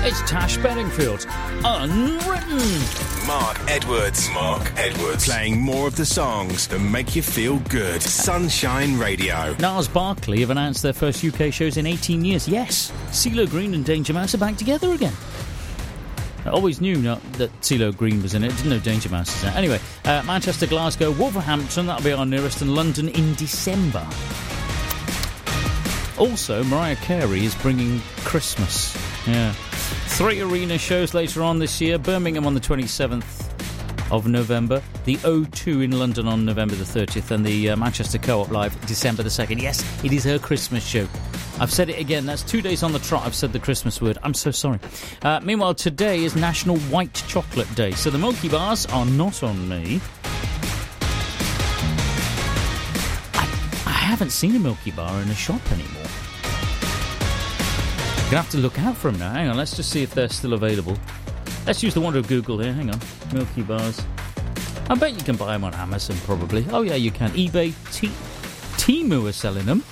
It's Tash Bedingfield. Unwritten. Mark Edwards. Playing more of the songs that make you feel good. Sunshine Radio. Niles Barkley have announced their first UK shows in 18 years. Yes, CeeLo Green and Danger Mouse are back together again. I always knew that CeeLo Green was in it. Didn't know Danger Mouse was in it. Anyway, Manchester, Glasgow, Wolverhampton, that'll be our nearest, and London in December. Also, Mariah Carey is bringing Christmas. Yeah. 3 arena shows later on this year. Birmingham on the 27th of November. The O2 in London on November the 30th. And the Manchester Co-op Live December the 2nd. Yes, it is her Christmas show. I've said it again. That's 2 days on the trot I've said the Christmas word. I'm so sorry. Meanwhile, today is National White Chocolate Day. So the Milky Bars are not on me. I haven't seen a Milky Bar in a shop anymore. Gonna have to look out for them now. Hang on, let's just see if they're still available. Let's use the wonder of Google here. Hang on. Milky Bars. I bet you can buy them on Amazon, probably. Oh, yeah, you can. eBay, Temu are selling them.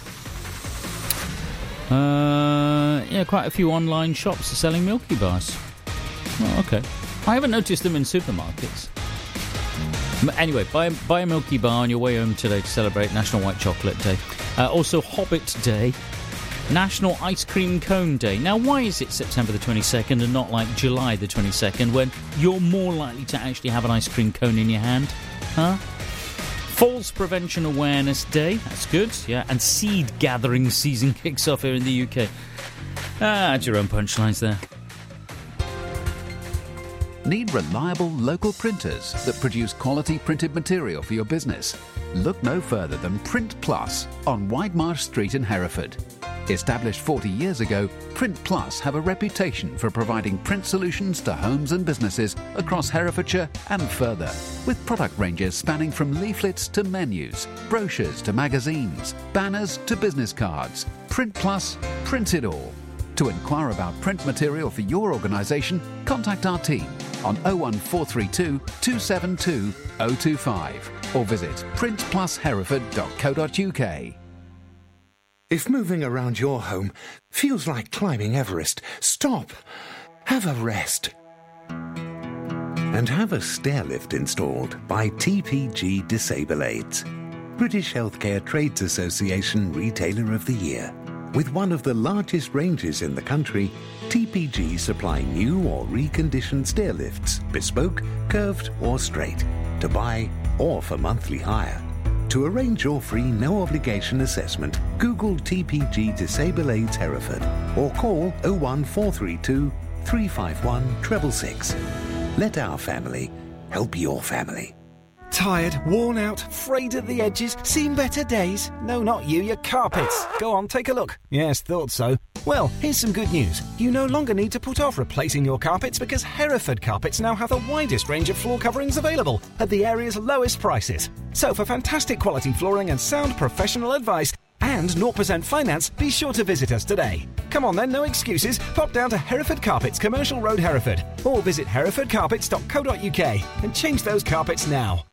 Yeah, quite a few online shops are selling Milky Bars. Oh, okay. I haven't noticed them in supermarkets. Anyway, buy a Milky Bar on your way home today to celebrate National White Chocolate Day. Also, Hobbit Day. National Ice Cream Cone Day. Now, why is it September the 22nd and not like July the 22nd when you're more likely to actually have an ice cream cone in your hand? Huh? Falls Prevention Awareness Day. That's good, yeah. And seed gathering season kicks off here in the UK. Add your own punchlines there. Need reliable local printers that produce quality printed material for your business? Look no further than Print Plus on Widemarsh Street in Hereford. Established 40 years ago, Print Plus have a reputation for providing print solutions to homes and businesses across Herefordshire and further, with product ranges spanning from leaflets to menus, brochures to magazines, banners to business cards. Print Plus, print it all. To inquire about print material for your organisation, contact our team on 01432 272 025 or visit printplushereford.co.uk. If moving around your home feels like climbing Everest, stop. Have a rest. And have a stair lift installed by TPG Disable Aids, British Healthcare Trades Association Retailer of the Year. With one of the largest ranges in the country, TPG supply new or reconditioned stair lifts, bespoke, curved or straight, to buy or for monthly hire. To arrange your free no-obligation assessment, Google TPG Disable Aids Hereford or call 01432 351 666. Let our family help your family. Tired, worn out, frayed at the edges, seen better days? No, not you, your carpets. Go on, take a look. Yes, thought so. Well, here's some good news. You no longer need to put off replacing your carpets because Hereford Carpets now have the widest range of floor coverings available at the area's lowest prices. So for fantastic quality flooring and sound professional advice and 0% finance, be sure to visit us today. Come on then, no excuses. Pop down to Hereford Carpets, Commercial Road, Hereford, or visit herefordcarpets.co.uk and change those carpets now.